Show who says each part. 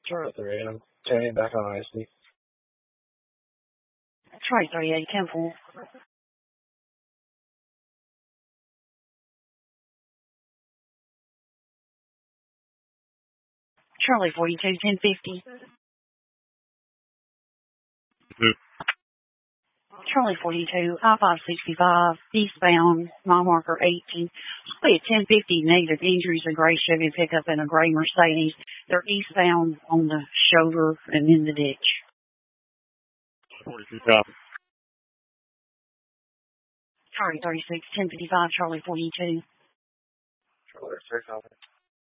Speaker 1: Charlie 3, I'm turning back on ISD.
Speaker 2: Charlie 3, Temple. Charlie 42, 1050. Charlie 42, I-565, eastbound, mile marker 18. At 1050, negative injuries, a gray Chevy pickup and a gray Mercedes. They're eastbound on the shoulder and in the ditch.
Speaker 1: 42 copy.
Speaker 2: Charlie 36, 1055, Charlie 42.
Speaker 1: Charlie 36 copy.